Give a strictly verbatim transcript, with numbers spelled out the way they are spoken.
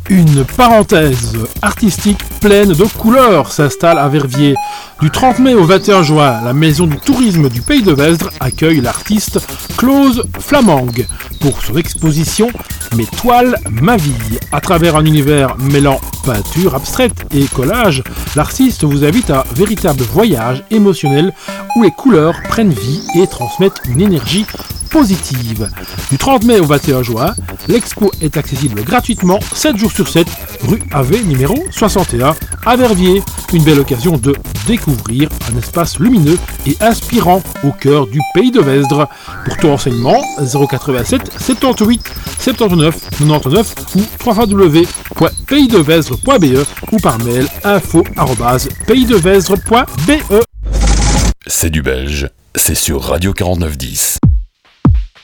Une parenthèse artistique pleine de couleurs s'installe à Verviers. Du trente mai au vingt et un juin, la Maison du tourisme du Pays de Vesdre accueille l'artiste Claude Flamangue pour son exposition Mes toiles, ma vie. À travers un univers mêlant peinture abstraite et collage, l'artiste vous invite à un véritable voyage émotionnel où les couleurs prennent vie et transmettent une énergie positive. Du trente mai au vingt et un juin, l'expo est accessible gratuitement sept jours sur sept, rue A V numéro soixante et un à Verviers. Une belle occasion de découvrir un espace lumineux et inspirant au cœur du Pays de Vesdre. Pour tout renseignement, zéro quatre-vingt-sept soixante-dix-huit soixante-neuf quatre-vingt-neuf ou w w w point pays de vesdre point b e ou par mail info arobase pays de vesdre point b e. C'est du belge, c'est sur Radio quarante-neuf dix.